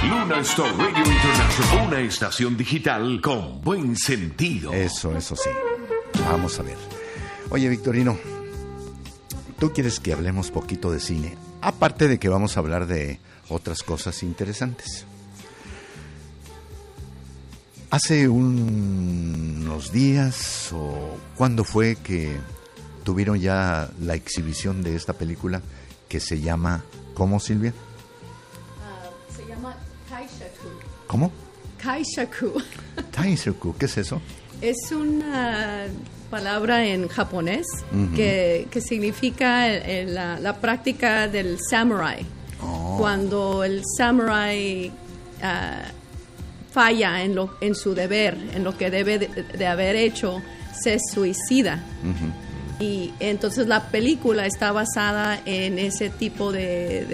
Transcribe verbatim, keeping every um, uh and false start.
Luna Star Radio International, una estación digital con buen sentido. Eso, eso sí. Vamos a ver. Oye, Victorino, tú quieres que hablemos poquito de cine, aparte de que vamos a hablar de otras cosas interesantes. Hace un, unos días, o ¿cuándo fue que tuvieron ya la exhibición de esta película que se llama, ¿cómo, Silvia? Uh, se llama Taishaku. ¿Cómo? Taishaku. Taishaku, ¿qué es eso? Es una palabra en japonés uh-huh. que, que significa el, el, la, la práctica del samurai. Oh. Cuando el samurai uh, falla en, lo, en su deber, en lo que debe de, de haber hecho, se suicida. Uh-huh. Y entonces la película está basada en ese tipo de,